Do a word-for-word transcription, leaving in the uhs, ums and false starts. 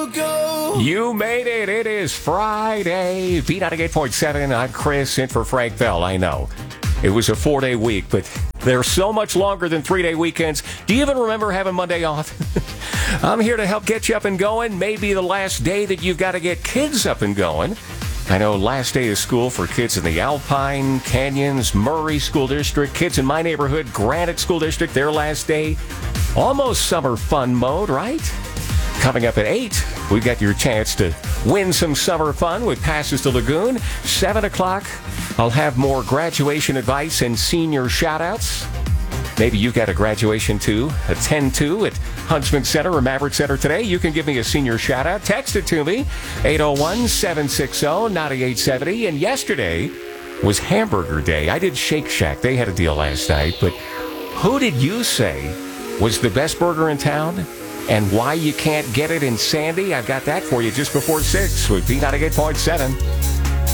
You made it. It is Friday. B ninety-eight point seven. I'm Chris, in for Frank Bell. I know. It was a four-day week, but they're so much longer than three-day weekends. Do you even remember having Monday off? I'm here to help get you up and going. Maybe the last day that you've got to get kids up and going. I know last day of school for kids in the Alpine, Canyons, Murray School District, kids in my neighborhood, Granite School District, their last day. Almost summer fun mode, right? Coming up at eight, we've got your chance to win some summer fun with passes to Lagoon. seven o'clock, I'll have more graduation advice and senior shout-outs. Maybe you got a graduation too. A ten two at Huntsman Center or Maverick Center today. You can give me a senior shout-out. Text it to me, eight oh one, seven six zero, nine eight seven zero. And yesterday was Hamburger Day. I did Shake Shack. They had a deal last night. But who did you say was the best burger in town? And why you can't get it in Sandy? I've got that for you just before six with B ninety-eight point seven.